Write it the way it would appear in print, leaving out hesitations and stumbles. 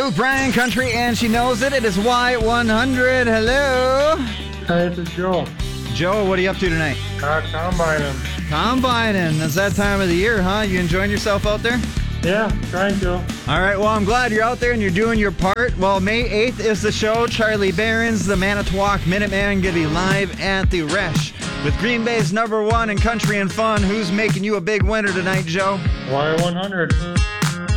Ruth Bryan Country, and she knows it. It is Y100. Hello. Hey, this is Joe. Joe, what are you up to tonight? Combining. Combining. It's that time of the year, huh? You enjoying yourself out there? Yeah, trying to. All right, well, I'm glad you're out there and you're doing your part. Well, May 8th is the show. Charlie Barron's, the Manitowoc Minuteman, going to be live at the Resch with Green Bay's #1 in country and fun. Who's making you a big winner tonight, Joe? Y100.